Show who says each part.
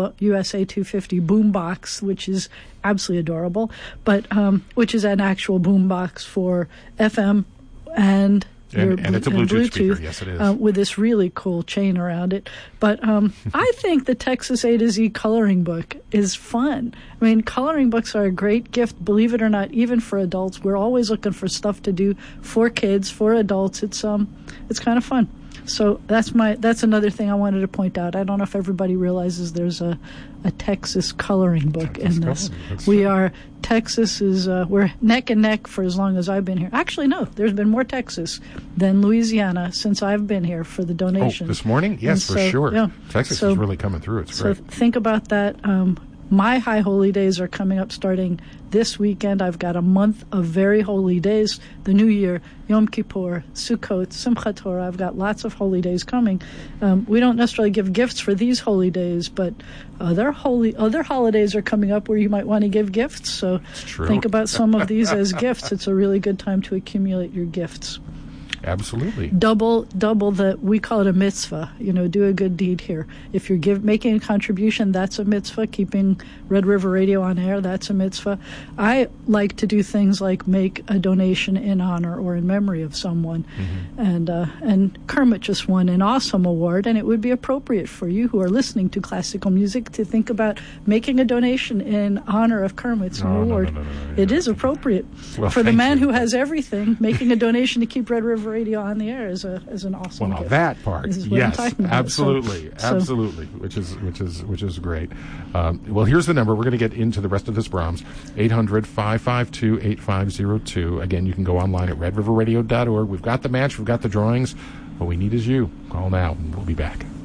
Speaker 1: USA 250 boombox, which is absolutely adorable, but which is an actual boombox for FM and
Speaker 2: it's a Bluetooth speaker. Yes, it is.
Speaker 1: With this really cool chain around it. But I think the Texas A to Z coloring book is fun. I mean, coloring books are a great gift, believe it or not, even for adults. We're always looking for stuff to do for kids, for adults. It's kind of fun. So that's another thing I wanted to point out. I don't know if everybody realizes there's a Texas coloring book in this. Texas is we're neck and neck for as long as I've been here. Actually, no, there's been more Texas than Louisiana since I've been here for the donation.
Speaker 2: Oh, this morning? Yes, for sure.
Speaker 1: Yeah.
Speaker 2: Texas is really coming through. It's great.
Speaker 1: So think about that. My high holy days are coming up starting this weekend. I've got a month of very holy days. The New Year, Yom Kippur, Sukkot, Simchat Torah. I've got lots of holy days coming. We don't necessarily give gifts for these holy days, but other holidays are coming up where you might want to give gifts. So think about some of these as gifts. It's a really good time to accumulate your gifts.
Speaker 2: Absolutely.
Speaker 1: Double we call it a mitzvah. Do a good deed here. If you're making a contribution, that's a mitzvah. Keeping Red River Radio on air, that's a mitzvah. I like to do things like make a donation in honor or in memory of someone. Mm-hmm. And Kermit just won an awesome award, and it would be appropriate for you who are listening to classical music to think about making a donation in honor of Kermit's award.
Speaker 2: No.
Speaker 1: It is appropriate.
Speaker 2: Well,
Speaker 1: for the man who has everything, making a donation to keep Red River Radio on the air is an awesome gift.
Speaker 2: That part,
Speaker 1: yes,
Speaker 2: absolutely, which is great. Well, here's the number. We're going to get into the rest of this Brahms. 800-552-8502. Again, you can go online at redriverradio.org. We've got the match, we've got the drawings. What we need is you. Call now, and we'll be back.